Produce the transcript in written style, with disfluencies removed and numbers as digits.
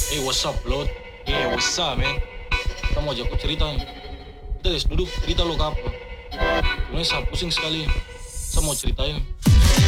Hey, what's up, Lord? Yeah, what's up, man? Kita mau ajak aku cerita nih. Kita duduk, cerita lo ke apa? Sebenarnya saya pusing sekali. Saya mau ceritain.